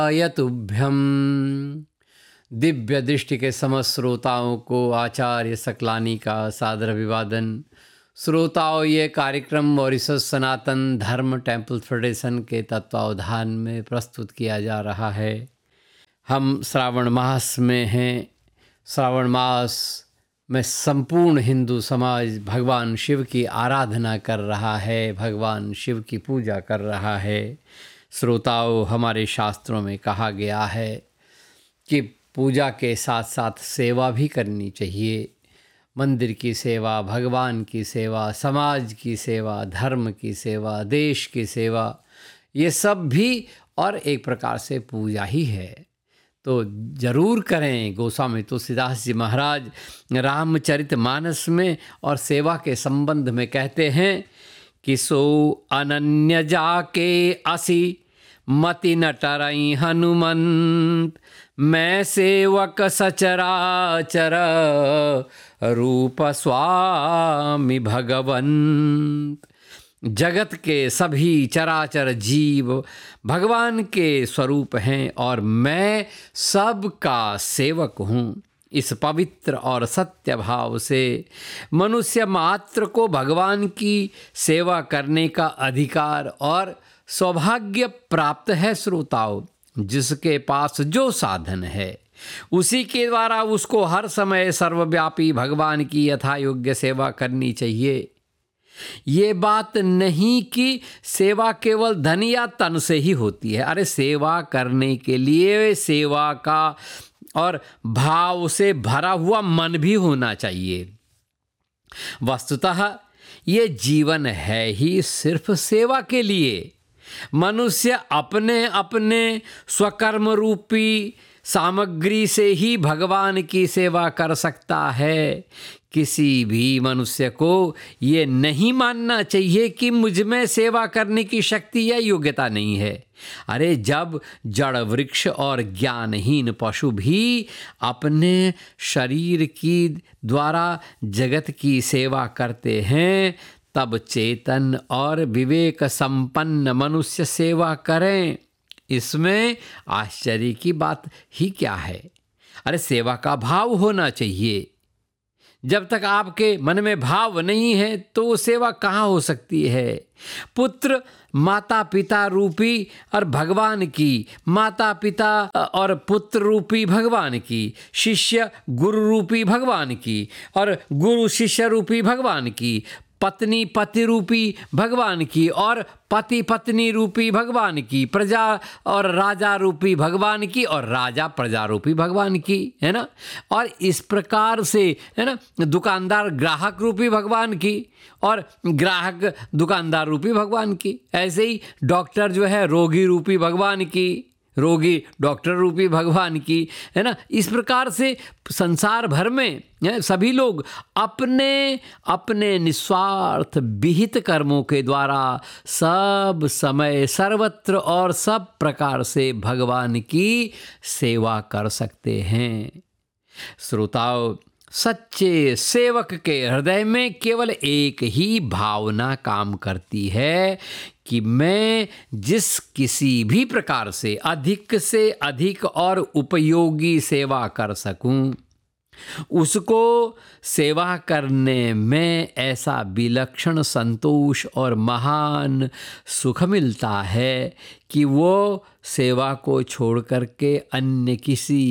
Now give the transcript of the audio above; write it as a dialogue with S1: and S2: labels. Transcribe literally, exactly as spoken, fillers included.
S1: यतुभ्यम दिव्य दृष्टि के समस्त श्रोताओं को आचार्य सकलानी का सादर अभिवादन। श्रोताओं, ये कार्यक्रम मॉरिशस सनातन धर्म टेम्पल फेडरेशन के तत्वावधान में प्रस्तुत किया जा रहा है। हम श्रावण मास में हैं। श्रावण मास में संपूर्ण हिंदू समाज भगवान शिव की आराधना कर रहा है, भगवान शिव की पूजा कर रहा है। श्रोताओं, हमारे शास्त्रों में कहा गया है कि पूजा के साथ साथ सेवा भी करनी चाहिए। मंदिर की सेवा, भगवान की सेवा, समाज की सेवा, धर्म की सेवा, देश की सेवा, ये सब भी और एक प्रकार से पूजा ही है। तो जरूर करें। गोस्वामी तुलसीदास जी महाराज रामचरितमानस में और सेवा के संबंध में कहते हैं कि सो अनन्य जाके असी मति न टरई हनुमंत, मैं सेवक सचराचर रूप स्वामी भगवंत। जगत के सभी चराचर जीव भगवान के स्वरूप हैं और मैं सबका सेवक हूँ। इस पवित्र और सत्य भाव से मनुष्य मात्र को भगवान की सेवा करने का अधिकार और सौभाग्य प्राप्त है। श्रोताओं, जिसके पास जो साधन है उसी के द्वारा उसको हर समय सर्वव्यापी भगवान की यथा योग्य सेवा करनी चाहिए। ये बात नहीं कि सेवा केवल धन या तन से ही होती है। अरे, सेवा करने के लिए सेवा का और भाव से भरा हुआ मन भी होना चाहिए। वस्तुतः ये जीवन है ही सिर्फ सेवा के लिए। मनुष्य अपने अपने स्वकर्म रूपी सामग्री से ही भगवान की सेवा कर सकता है। किसी भी मनुष्य को ये नहीं मानना चाहिए कि मुझ में सेवा करने की शक्ति या योग्यता नहीं है। अरे, जब जड़ वृक्ष और ज्ञानहीन पशु भी अपने शरीर की द्वारा जगत की सेवा करते हैं, तब चेतन और विवेक संपन्न मनुष्य सेवा करें। इसमें आश्चर्य की बात ही क्या है। अरे, सेवा का भाव होना चाहिए। जब तक आपके मन में भाव नहीं है तो वो सेवा कहाँ हो सकती है। पुत्र माता पिता रूपी और भगवान की, माता पिता और पुत्र रूपी भगवान की, शिष्य गुरु रूपी भगवान की और गुरु शिष्य रूपी भगवान की, पत्नी पति रूपी भगवान की और पति पत्नी रूपी भगवान की, प्रजा और राजा रूपी भगवान की और राजा प्रजा रूपी भगवान की, है ना। और इस प्रकार से, है ना, दुकानदार ग्राहक रूपी भगवान की और ग्राहक दुकानदार रूपी भगवान की। ऐसे ही डॉक्टर जो है रोगी रूपी भगवान की, रोगी डॉक्टर रूपी भगवान की, है ना। इस प्रकार से संसार भर में सभी लोग अपने अपने निस्वार्थ विहित कर्मों के द्वारा सब समय सर्वत्र और सब प्रकार से भगवान की सेवा कर सकते हैं। श्रोताओं, सच्चे सेवक के हृदय में केवल एक ही भावना काम करती है कि मैं जिस किसी भी प्रकार से अधिक से अधिक और उपयोगी सेवा कर सकूं, उसको सेवा करने में ऐसा विलक्षण संतोष और महान सुख मिलता है कि वो सेवा को छोड़ करके अन्य किसी